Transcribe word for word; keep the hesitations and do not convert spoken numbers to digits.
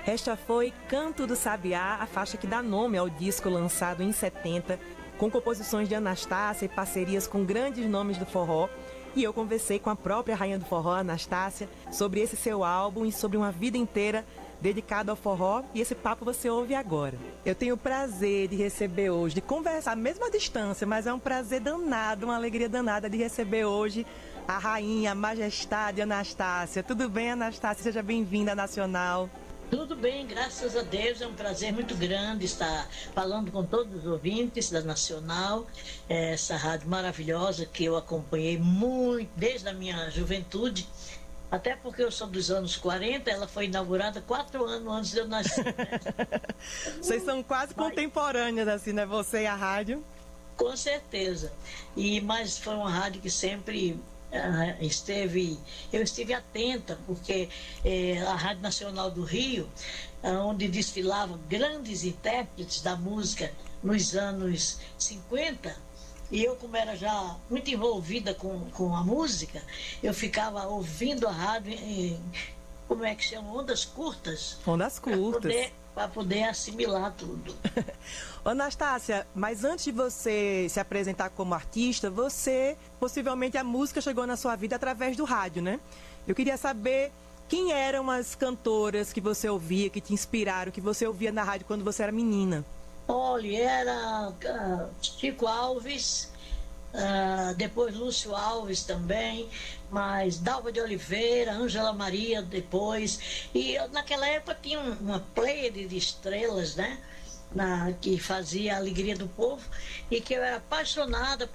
Esta foi Canto do Sabiá, a faixa que dá nome ao disco lançado em setenta, com composições de Anastácia e parcerias com grandes nomes do forró. E eu conversei com a própria rainha do forró, Anastácia, sobre esse seu álbum e sobre uma vida inteira dedicada ao forró, e esse papo você ouve agora. Eu tenho o prazer de receber hoje, de conversar, mesmo à distância, mas é um prazer danado, uma alegria danada de receber hoje a rainha, a majestade Anastácia. Tudo bem, Anastácia? Seja bem-vinda à Nacional. Tudo bem, graças a Deus, é um prazer muito grande estar falando com todos os ouvintes da Nacional, essa rádio maravilhosa que eu acompanhei muito desde a minha juventude, até porque eu sou dos anos quarenta, ela foi inaugurada quatro anos antes de eu nascer. Né? Vocês são quase Mas... contemporâneas, assim, né? Você e a rádio? Com certeza, e, mas foi uma rádio que sempre... Uh, esteve, eu estive atenta, porque eh, a Rádio Nacional do Rio, uh, onde desfilavam grandes intérpretes da música nos anos cinquenta, e eu, como era já muito envolvida com, com a música, eu ficava ouvindo a rádio em, como é que chama? Ondas curtas. Ondas curtas. Para poder assimilar tudo. Anastácia, mas antes de você se apresentar como artista, você, possivelmente a música chegou na sua vida através do rádio, né? Eu queria saber quem eram as cantoras que você ouvia, que te inspiraram, que você ouvia na rádio quando você era menina. Olha, era uh, Chico Alves, uh, depois Lúcio Alves também, mas Dalva de Oliveira, Ângela Maria depois, e naquela época tinha uma pleiade de estrelas, né? Na, que fazia a alegria do povo, e que eu era apaixonada